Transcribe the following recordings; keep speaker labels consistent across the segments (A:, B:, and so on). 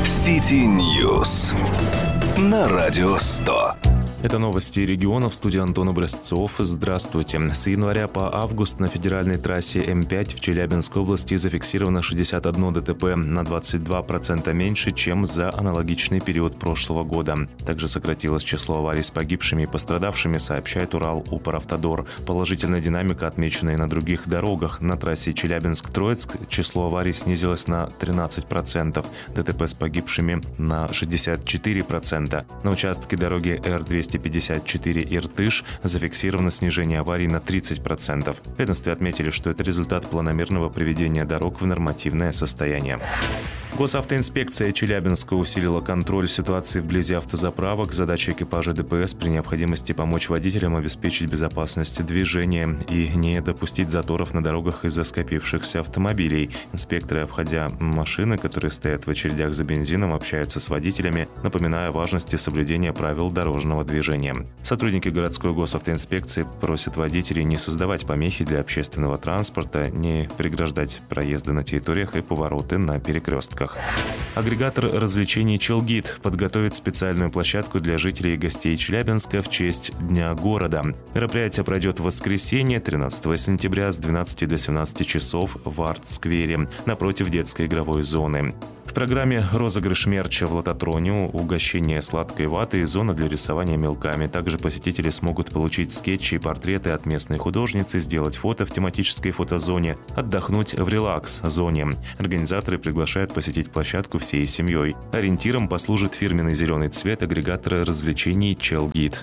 A: City News на Радио 100.
B: Это новости регионов. В студии Антон Образцов. Здравствуйте. С января по август на федеральной трассе М5 в Челябинской области зафиксировано 61 ДТП, на 22% меньше, чем за аналогичный период прошлого года. Также сократилось число аварий с погибшими и пострадавшими, сообщает Урал-Укравтодор. Положительная динамика отмечена и на других дорогах. На трассе Челябинск-Троицк число аварий снизилось на 13%, ДТП с погибшими на 64%. На участке дороги Р-254 Иртыш зафиксировано снижение аварий на 30%. В ведомстве отметили, что это результат планомерного приведения дорог в нормативное состояние. Госавтоинспекция Челябинска усилила контроль ситуации вблизи автозаправок. Задача экипажа ДПС при необходимости помочь водителям обеспечить безопасность движения и не допустить заторов на дорогах из-за скопившихся автомобилей. Инспекторы, обходя машины, которые стоят в очередях за бензином, общаются с водителями, напоминая о важности соблюдения правил дорожного движения. Сотрудники городской госавтоинспекции просят водителей не создавать помехи для общественного транспорта, не преграждать проезды на территориях и повороты на перекрестках. Агрегатор развлечений «Челгид» подготовит специальную площадку для жителей и гостей Челябинска в честь Дня города. Мероприятие пройдет в воскресенье, 13 сентября с 12 до 17 часов в арт-сквере напротив детской игровой зоны. В программе розыгрыш мерча в лототроне, угощение сладкой ваты и зона для рисования мелками. Также посетители смогут получить скетчи и портреты от местной художницы, сделать фото в тематической фотозоне, отдохнуть в релакс-зоне. Организаторы приглашают посетить площадку всей семьей. Ориентиром послужит фирменный зеленый цвет агрегатора развлечений «Челгид».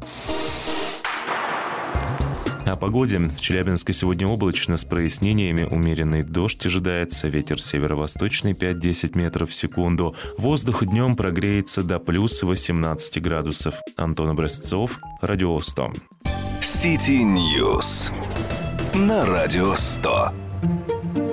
B: О погоде. В Челябинске сегодня облачно с прояснениями. Умеренный дождь ожидается. Ветер северо-восточный 5-10 метров в секунду. Воздух днем прогреется до плюс 18 градусов. Антон Образцов, Радио 100.
A: City News на Радио 100.